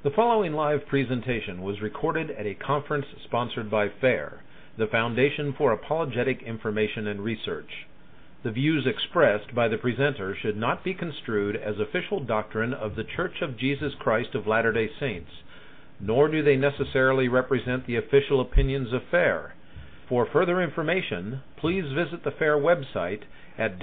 The following live presentation was recorded at a conference sponsored by FAIR, the Foundation for Apologetic Information and Research. The views expressed by the presenter should not be construed as official doctrine of the Church of Jesus Christ of Latter-day Saints, nor do they necessarily represent the official opinions of FAIR. For further information, please visit the FAIR website at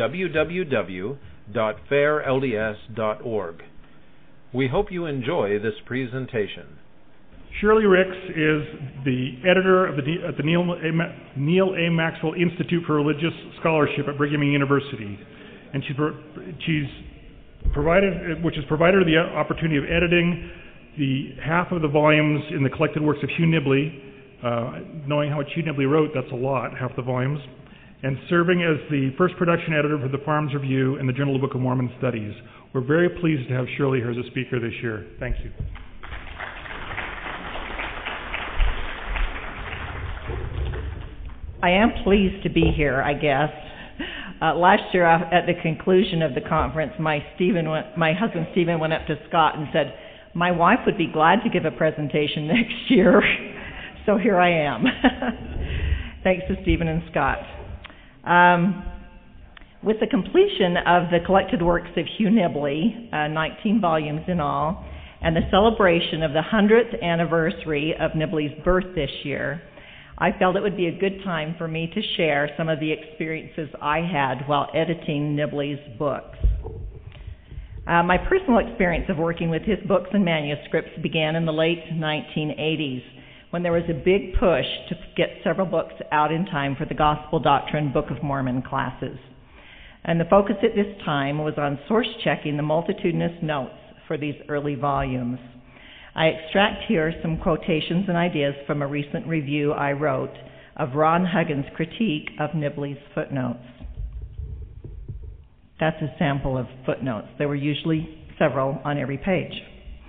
www.fairlds.org. We hope you enjoy this presentation. Shirley Ricks is the editor of the Neal A. Maxwell Institute for Religious Scholarship at Brigham Young University, and she's provided her the opportunity of editing the half of the volumes in the collected works of Hugh Nibley. Knowing how much Hugh Nibley wrote, that's a lot, half the volumes, and serving as the first production editor for the Farms Review and the Journal of the Book of Mormon Studies. We're very pleased to have Shirley here as a speaker this year. Thank you. I am pleased to be here, I guess. Last year, at the conclusion of the conference, my husband Stephen went up to Scott and said, "My wife would be glad to give a presentation next year." So here I am. Thanks to Stephen and Scott. With the completion of the collected works of Hugh Nibley, 19 volumes in all, and the celebration of the 100th anniversary of Nibley's birth this year, I felt it would be a good time for me to share some of the experiences I had while editing Nibley's books. My personal experience of working with his books and manuscripts began in the late 1980s, when there was a big push to get several books out in time for the Gospel Doctrine Book of Mormon classes. And the focus at this time was on source-checking the multitudinous notes for these early volumes. I extract here some quotations and ideas from a recent review I wrote of Ron Huggins' critique of Nibley's footnotes. That's a sample of footnotes. There were usually several on every page.